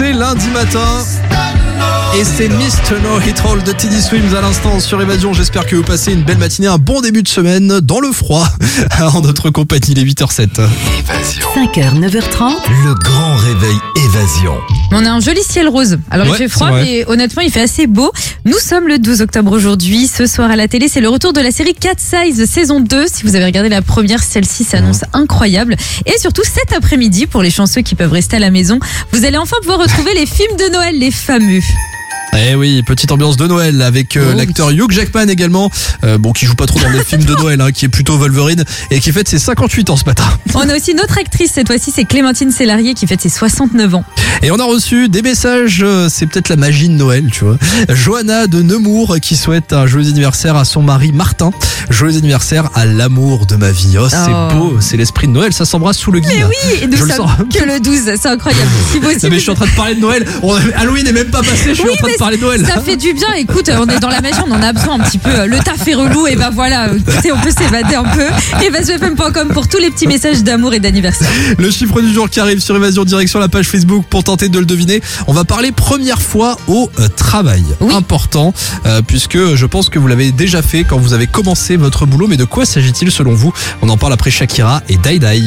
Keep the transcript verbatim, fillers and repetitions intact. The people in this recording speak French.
C'est lundi matin. Et c'est mister No Hit All de Teddy Swims à l'instant sur Évasion. J'espère que vous passez une belle matinée, un bon début de semaine dans le froid. En notre compagnie, il est huit heures zéro sept. Évasion. cinq heures, neuf heures trente. Le grand réveil Évasion. On a un joli ciel rose. Alors Ouais, il fait froid, c'est vrai. mais honnêtement il fait assez beau. Nous sommes le douze octobre aujourd'hui. Ce soir à la télé, c'est le retour de la série Cat Size saison deux. Si vous avez regardé la première, celle-ci s'annonce incroyable. Et surtout cet après-midi, pour les chanceux qui peuvent rester à la maison, vous allez enfin pouvoir retrouver les films de Noël, les fameux. Eh oui, petite ambiance de Noël avec euh, Oh, l'acteur oui. Hugh Jackman également, euh, bon qui joue pas trop dans des films de Noël, hein, qui est plutôt Wolverine et qui fête ses cinquante-huit ans ce matin. On a aussi une autre actrice, cette fois-ci c'est Clémentine Célarié qui fête ses soixante-neuf ans. Et on a reçu des messages, euh, c'est peut-être la magie de Noël, tu vois. Johanna de Nemours qui souhaite un joyeux anniversaire à son mari Martin. Joyeux anniversaire à l'amour de ma vie. Oh, c'est Oh. beau, c'est l'esprit de Noël, ça s'embrasse sous le gui. Mais là. oui, et nous Je le sommes sens. que le douze, c'est incroyable. Si vous aussi, Non, mais je suis en train de parler de Noël. On- Halloween n'est même pas passé, je suis Oui, en train de mais parler de Noël. ça fait du bien, écoute, on est dans la magie, on en a besoin un petit peu. Le taf est relou, et ben voilà, écoutez, on peut s'évader un peu. Évasion F M point com pour tous les petits messages d'amour et d'anniversaire. Le chiffre du jour qui arrive sur Évasion, direction la page Facebook pour tenter de le deviner. On va parler première fois au euh, travail. Oui. Important, euh, puisque je pense que vous l'avez déjà fait quand vous avez commencé votre boulot. Mais de quoi s'agit-il selon vous? On en parle après Shakira et Dai Dai.